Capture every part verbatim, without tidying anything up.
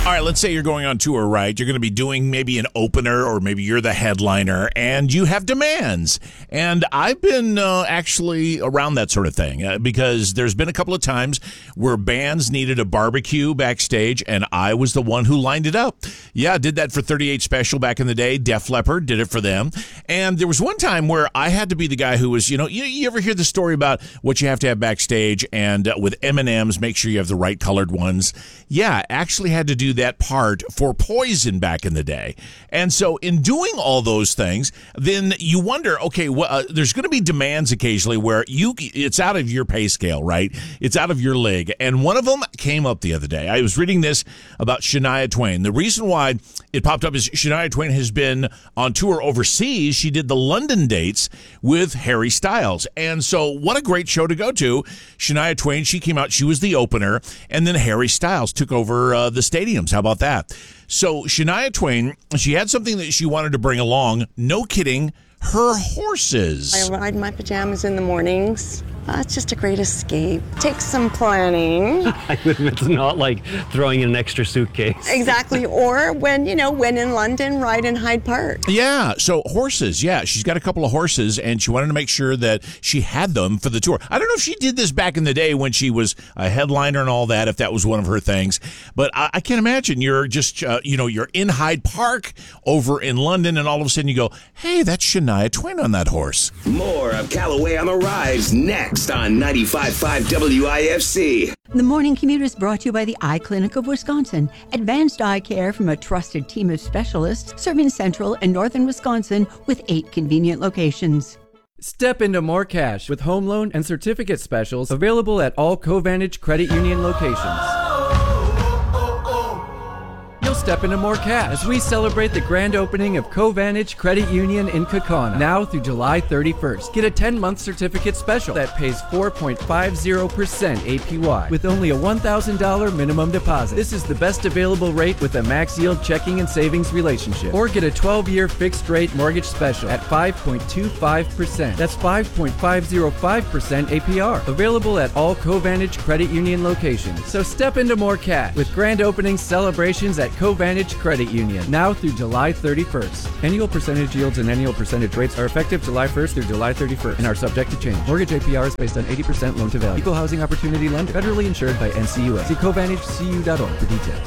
All right, let's say you're going on tour, right? You're going to be doing maybe an opener, or maybe you're the headliner, and you have demands. And I've been uh, actually around that sort of thing uh, because there's been a couple of times where bands needed a barbecue backstage, and I was the one who lined it up. Yeah, I did that for thirty-eight Special back in the day. Def Leppard did it for them. And there was one time where I had to be the guy who was, you know, you, you ever hear the story about what you have to have backstage, and uh, with M and M's, make sure you have the right colored ones. Yeah, actually had to do that part for Poison back in the day. And so in doing all those things, then you wonder, okay, well, uh, there's going to be demands occasionally where you it's out of your pay scale, right? It's out of your league. And one of them came up the other day. I was reading this about Shania Twain. The reason why it popped up is Shania Twain has been on tour overseas. She did the London dates with Harry Styles. And so what a great show to go to. Shania Twain, she came out, she was the opener, and then Harry Styles took over uh, the stadiums. How about that? So Shania Twain, she had something that she wanted to bring along. No kidding, her horses. I ride my pajamas in the mornings. Uh, it's just a great escape. Takes some planning. I would admit it's not like throwing in an extra suitcase. Exactly. Or when, you know, when in London, ride in Hyde Park. Yeah. So horses. Yeah. She's got a couple of horses, and she wanted to make sure that she had them for the tour. I don't know if she did this back in the day when she was a headliner and all that, if that was one of her things. But I, I can't imagine you're just, uh, you know, you're in Hyde Park over in London, and all of a sudden you go, hey, that's Shania Twain on that horse. More of Callaway on the Rise next on ninety-five point five W I F C. The Morning Commute is brought to you by the Eye Clinic of Wisconsin. Advanced eye care from a trusted team of specialists serving central and northern Wisconsin with eight convenient locations. Step into more cash with home loan and certificate specials available at all Covantage Credit Union locations. You'll step into more cash as we celebrate the grand opening of Covantage Credit Union in Kaukauna now through July thirty-first. Get a ten-month certificate special that pays four point five zero percent A P Y with only a one thousand dollars minimum deposit. This is the best available rate with a max yield checking and savings relationship. Or get a twelve-year fixed-rate mortgage special at five point two five percent. That's five point five zero five percent A P R. Available at all Covantage Credit Union locations. So step into more cash with grand opening celebrations at Covantage Credit Union now through July thirty-first. Annual percentage yields and annual percentage rates are effective July first through July thirty-first and are subject to change. Mortgage A P R is based on eighty percent loan to value. Equal housing opportunity lender. Federally insured by N C U S. See Covantage C U dot org for details.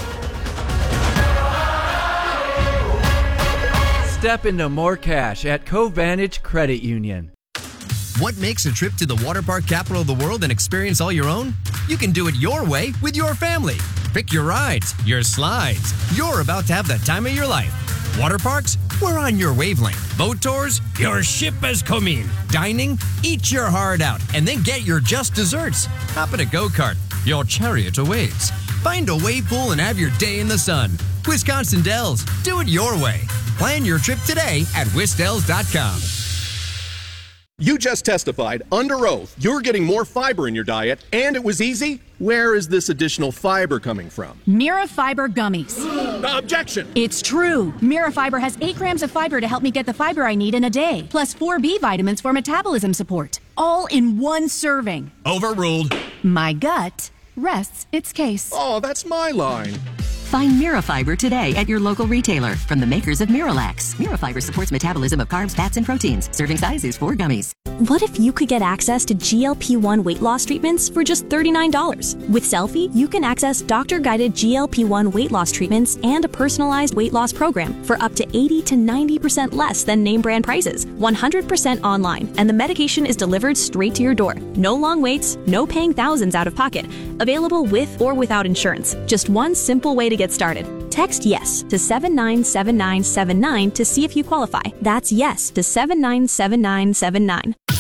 Step into more cash at Covantage Credit Union. What makes a trip to the water park capital of the world an experience all your own? You can do it your way with your family. Pick your rides, your slides. You're about to have the time of your life. Water parks? We're on your wavelength. Boat tours? Your ship has come in. Dining? Eat your heart out and then get your just desserts. Hop in a go-kart. Your chariot awaits. Find a wave pool and have your day in the sun. Wisconsin Dells. Do it your way. Plan your trip today at wisdells dot com. You just testified under oath you're getting more fiber in your diet, and it was easy. Where is this additional fiber coming from? Mirafiber gummies. Objection! It's true. Mirafiber has eight grams of fiber to help me get the fiber I need in a day, plus four B vitamins for metabolism support, all in one serving. Overruled. My gut rests its case. Oh, that's my line. Find Mirafiber today at your local retailer from the makers of Miralax. Mirafiber supports metabolism of carbs, fats, and proteins. Serving size is four gummies. What if you could get access to G L P one weight loss treatments for just thirty-nine dollars? With Selfie, you can access doctor-guided G L P one weight loss treatments and a personalized weight loss program for up to eighty to ninety percent less than name brand prices, one hundred percent online, and the medication is delivered straight to your door. No long waits, no paying thousands out of pocket. Available with or without insurance. Just one simple way to get started. Text YES to seven nine seven nine seven nine to see if you qualify. That's YES to seven nine seven nine seven nine.